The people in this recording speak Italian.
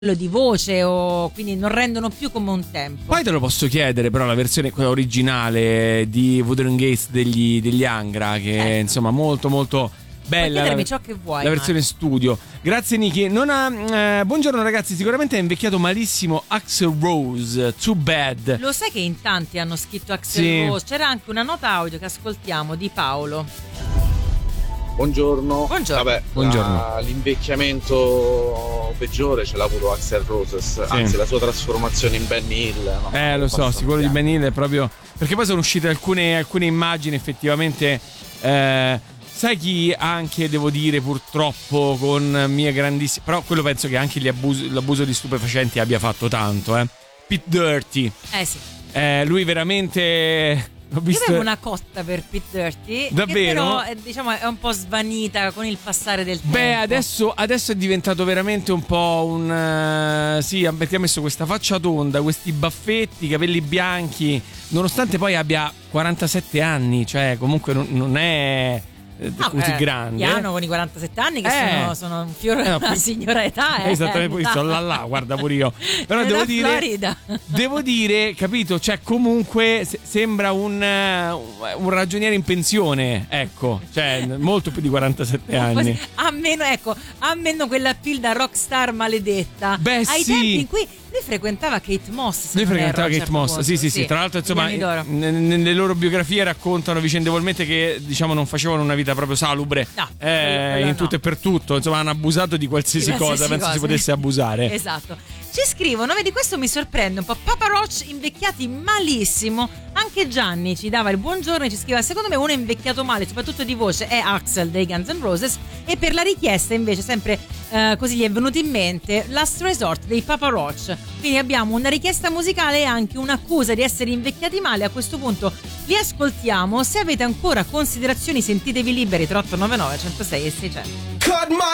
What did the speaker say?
di voce, o quindi non rendono più come un tempo. Poi te lo posso chiedere, però la versione quella originale di Wuthering Heights degli Angra, che insomma molto molto bella. Puoi ciò che vuoi, la versione studio. Grazie Niki. Buongiorno ragazzi, sicuramente è invecchiato malissimo Axl Rose, Too Bad. Lo sai che in tanti hanno scritto Axl Rose? C'era anche una nota audio che ascoltiamo di Paolo. Buongiorno. Vabbè, buongiorno. L'invecchiamento peggiore ce l'ha avuto Axl Rose, anzi la sua trasformazione in Benny Hill. No? Lo so, sì, quello di Benny Hill è proprio... Perché poi sono uscite alcune immagini effettivamente... sai chi anche, devo dire, purtroppo con mie grandissime... Però quello penso che anche l'abuso di stupefacenti abbia fatto tanto, Pete Doherty. Sì. Lui veramente... Io avevo una cotta per Pete Doherty. Davvero? Che però diciamo è un po' svanita con il passare del tempo. Beh, adesso è diventato veramente un po' un... sì, perché ha messo questa faccia tonda, questi baffetti, capelli bianchi, nonostante poi abbia 47 anni, cioè comunque non è... così grande. Piano con i 47 anni che sono un fiore una signora età. Esattamente, poi sto là, guarda pure io. Però devo dire, capito, cioè comunque sembra un ragioniere in pensione, ecco, cioè molto più di 47 anni. A meno quella pill da rockstar maledetta. Beh, ai tempi in cui lui frequentava Kate Moss. Sì. Tra l'altro, insomma, nelle loro biografie raccontano vicendevolmente che, diciamo, non facevano una vita proprio salubre in tutto e per tutto. Insomma, hanno abusato di qualsiasi cosa. Penso si potesse abusare. Esatto. Ci scrivono, vedi, questo mi sorprende un po'. Papa Roach invecchiati malissimo. Anche Gianni ci dava il buongiorno e ci scriveva: secondo me uno invecchiato male, soprattutto di voce, è Axl dei Guns N' Roses. E per la richiesta invece sempre così gli è venuto in mente Last Resort dei Papa Roach. Quindi abbiamo una richiesta musicale e anche un'accusa di essere invecchiati male. A questo punto li ascoltiamo. Se avete ancora considerazioni, sentitevi liberi. 3899 106 e 600.